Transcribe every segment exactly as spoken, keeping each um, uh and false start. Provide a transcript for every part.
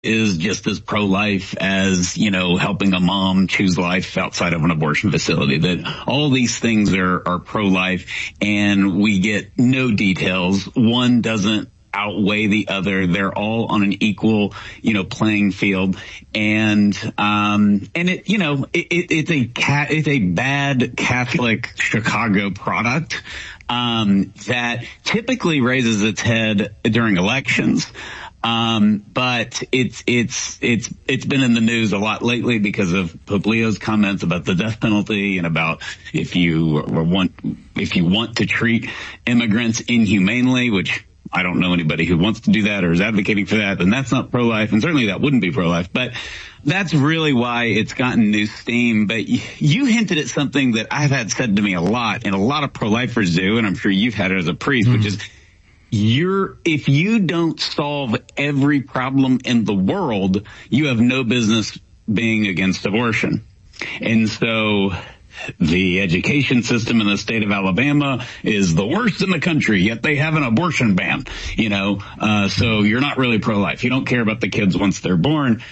is just as pro-life as, you know, helping a mom choose life outside of an abortion facility, that all these things are, are pro-life, and we get no details. One doesn't outweigh the other. They're all on an equal, you know, playing field. And, um, and it, you know, it, it, it's a cat, it's a bad Catholic Chicago product, um, that typically raises its head during elections. Um, but it's, it's, it's, it's been in the news a lot lately because of Pope Leo's comments about the death penalty and about if you want, if you want to treat immigrants inhumanely, which I don't know anybody who wants to do that or is advocating for that, then that's not pro-life, and certainly that wouldn't be pro-life. But that's really why it's gotten new steam. But you hinted at something that I've had said to me a lot, and a lot of pro-lifers do, and I'm sure you've had it as a priest, mm-hmm. which is, You're, if you don't solve every problem in the world, you have no business being against abortion. And so the education system in the state of Alabama is the worst in the country, yet they have an abortion ban, you know, uh, so you're not really pro-life. You don't care about the kids once they're born.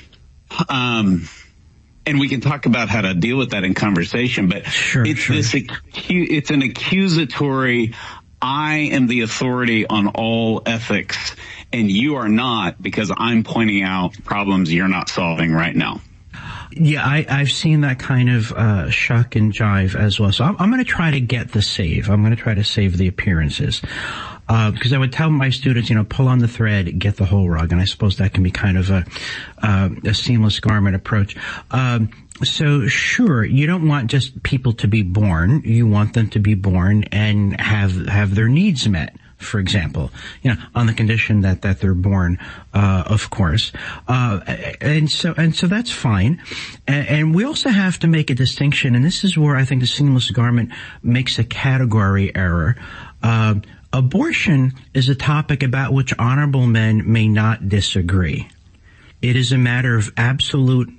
Um, and we can talk about how to deal with that in conversation, but sure, it's sure. this, it's an accusatory, I am the authority on all ethics, and you are not, because I'm pointing out problems you're not solving right now. Yeah, I, I've seen that kind of uh shuck and jive as well. So I'm, I'm going to try to get the save. I'm going to try to save the appearances. Uh, because I would tell my students, you know, pull on the thread, get the whole rug. And I suppose that can be kind of a, uh, a seamless garment approach. Um, So sure, you don't want just people to be born. You want them to be born and have, have their needs met, for example, you know, on the condition that, that they're born, uh, of course. Uh, and so, and so that's fine. And, and we also have to make a distinction, and this is where I think the seamless garment makes a category error. Uh, abortion is a topic about which honorable men may not disagree. It is a matter of absolute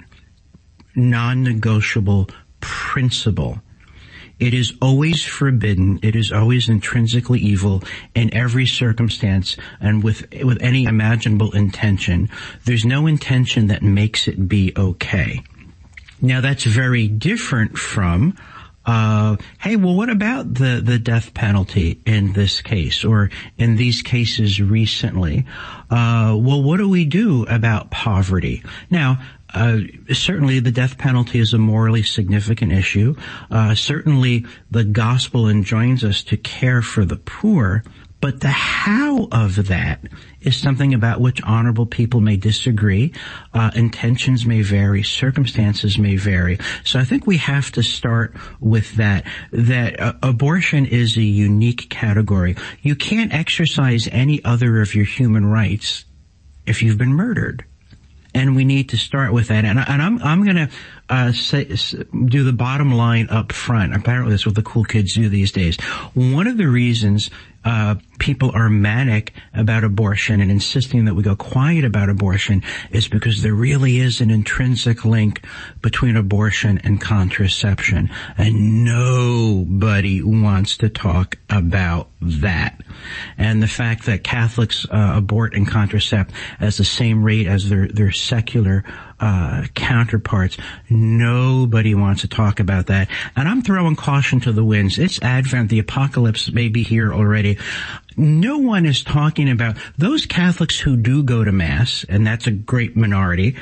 non-negotiable principle. It is always forbidden. It is always intrinsically evil in every circumstance and with with any imaginable intention. There's no intention that makes it be okay. Now that's very different from uh hey, well, what about the the death penalty in this case, or in these cases recently? Uh well, what do we do about poverty? Now, Uh, certainly the death penalty is a morally significant issue. Uh, certainly the gospel enjoins us to care for the poor, but the how of that is something about which honorable people may disagree. Uh, intentions may vary, circumstances may vary. So I think we have to start with that, that uh, abortion is a unique category. You can't exercise any other of your human rights if you've been murdered. And we need to start with that. And, I, and I'm, I'm going to uh, say, do the bottom line up front. Apparently that's what the cool kids do these days. One of the reasons uh people are manic about abortion and insisting that we go quiet about abortion is because there really is an intrinsic link between abortion and contraception. And nobody wants to talk about that. And the fact that Catholics uh, abort and contracept at the same rate as their, their secular uh counterparts, nobody wants to talk about that. And I'm throwing caution to the winds. It's Advent. The apocalypse may be here already. No one is talking about those Catholics who do go to Mass, and that's a great minority,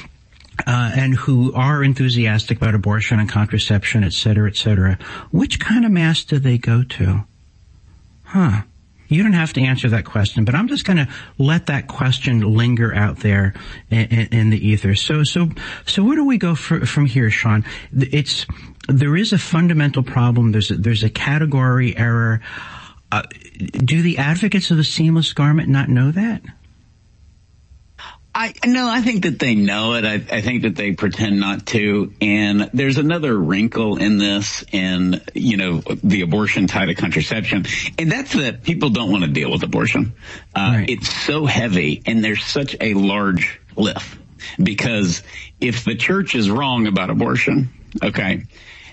uh and who are enthusiastic about abortion and contraception, et cetera, et cetera. Which kind of Mass do they go to? Huh. You don't have to answer that question, but I'm just going to let that question linger out there in, in, in the ether. So, so, so where do we go for, from here, Sean? It's, there is a fundamental problem. There's a, there's a category error. Uh, do the advocates of the seamless garment not know that? I no, I think that they know it. I, I think that they pretend not to. And there's another wrinkle in this, and you know, the abortion tied to contraception, and that's that people don't want to deal with abortion. Uh, right. It's so heavy, and there's such a large lift, because if the church is wrong about abortion, okay,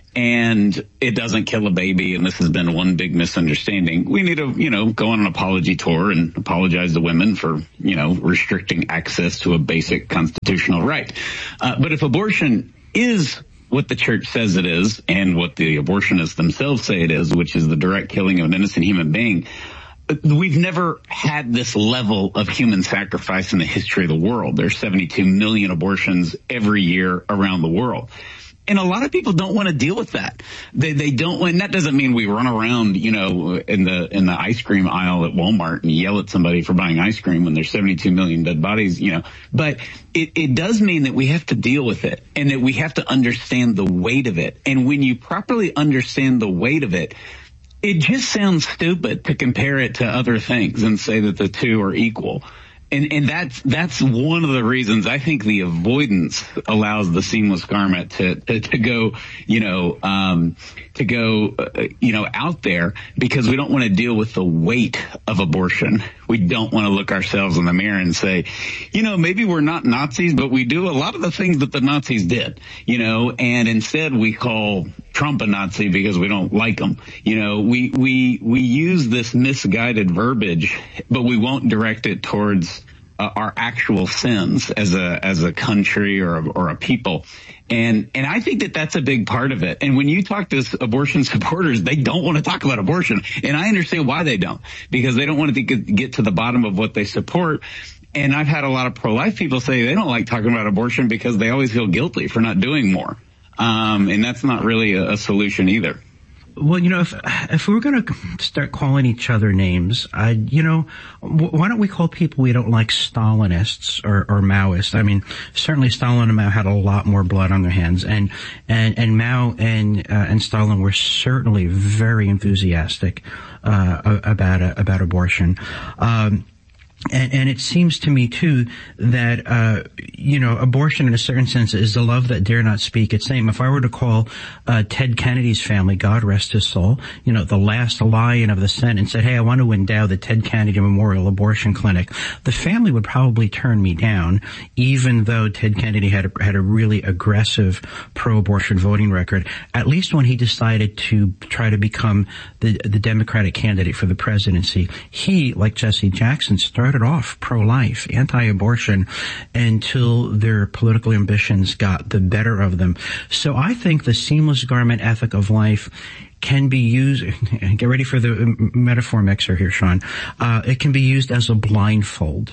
and it doesn't kill a baby, and this has been one big misunderstanding, we need to, you know, go on an apology tour and apologize to women for, you know, restricting access to a basic constitutional right. Uh, but if abortion is what the church says it is, and what the abortionists themselves say it is, which is the direct killing of an innocent human being, we've never had this level of human sacrifice in the history of the world. There's seventy-two million abortions every year around the world. And a lot of people don't want to deal with that. They they don't, and that doesn't mean we run around, you know, in the in the ice cream aisle at Walmart and yell at somebody for buying ice cream when there's seventy-two million dead bodies, you know. But it, it does mean that we have to deal with it, and that we have to understand the weight of it. And when you properly understand the weight of it, it just sounds stupid to compare it to other things and say that the two are equal. And, and that's, that's one of the reasons I think the avoidance allows the seamless garment to, to, to go, you know, um, to go, uh, you know, out there, because we don't want to deal with the weight of abortion. We don't want to look ourselves in the mirror and say, you know, maybe we're not Nazis, but we do a lot of the things that the Nazis did, you know, and instead we call Trump a Nazi because we don't like him. You know, we, we, we use this misguided verbiage, but we won't direct it towards uh, our actual sins as a, as a country or a, or a people. And, and I think that that's a big part of it. And when you talk to abortion supporters, they don't want to talk about abortion. And I understand why they don't, because they don't want to get to the bottom of what they support. And I've had a lot of pro-life people say they don't like talking about abortion because they always feel guilty for not doing more. Um, and that's not really a, a solution either. Well, you know, if if we were going to start calling each other names, I, you know, w- why don't we call people we don't like Stalinists or, or Maoists? I mean, certainly Stalin and Mao had a lot more blood on their hands, and and and Mao and uh, and Stalin were certainly very enthusiastic uh, about uh, about abortion. Um, And, and it seems to me, too, that, uh, you know, abortion in a certain sense is the love that dare not speak its name. If I were to call, uh, Ted Kennedy's family, God rest his soul, you know, the last lion of the Senate, and said, hey, I want to endow the Ted Kennedy Memorial Abortion Clinic, the family would probably turn me down, even though Ted Kennedy had a, had a really aggressive pro-abortion voting record. At least when he decided to try to become the, the Democratic candidate for the presidency, he, like Jesse Jackson, started started off pro-life, anti-abortion, until their political ambitions got the better of them. So I think the seamless garment ethic of life can be used, get ready for the metaphor mixer here, Sean, uh, it can be used as a blindfold.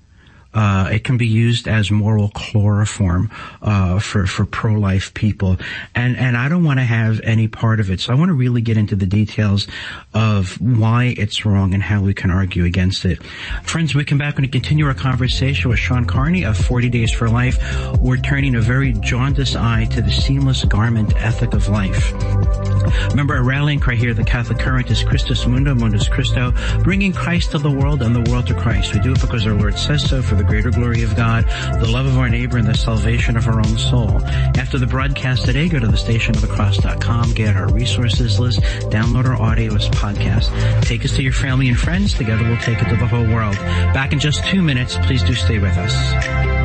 Uh, it can be used as moral chloroform, uh, for, for pro-life people. And, and I don't want to have any part of it. So I want to really get into the details of why it's wrong and how we can argue against it. Friends, we come back and continue our conversation with Sean Carney of forty days for life. We're turning a very jaundiced eye to the seamless garment ethic of life. Remember, our rallying cry here, the Catholic Current, is Christus Mundo, Mundus Christo, bringing Christ to the world and the world to Christ. We do it because our Lord says so, for the greater glory of God, the love of our neighbor, and the salvation of our own soul. After the broadcast today, go to the station of the cross dot com, get our resources list, download our audio as podcast. Take us to your family and friends. Together we'll take it to the whole world. Back in just two minutes. Please do stay with us.